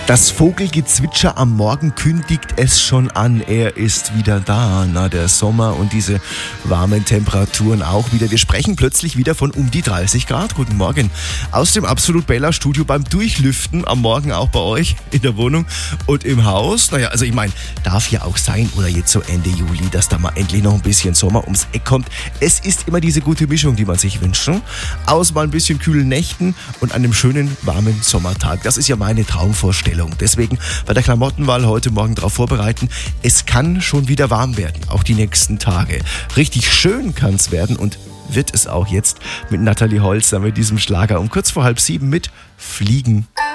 Das Vogelgezwitscher am Morgen kündigt es schon an. Er ist wieder da. Na, der Sommer und diese warmen Temperaturen auch wieder. Wir sprechen plötzlich wieder von um die 30 Grad. Guten Morgen. Aus dem Absolut Bella Studio beim Durchlüften am Morgen auch bei euch in der Wohnung und im Haus. Naja, also ich meine, darf ja auch sein oder jetzt so Ende Juli, dass da mal endlich noch ein bisschen Sommer ums Eck kommt. Es ist immer diese gute Mischung, die man sich wünscht. Aus mal ein bisschen kühlen Nächten und einem schönen warmen Sommertag. Das ist ja meine Traumvorstellung. Deswegen bei der Klamottenwahl heute Morgen darauf vorbereiten, es kann schon wieder warm werden, auch die nächsten Tage. Richtig schön kann es werden und wird es auch jetzt mit Natalie Holzer mit diesem Schlager um kurz vor 6:30 mit Fliegen.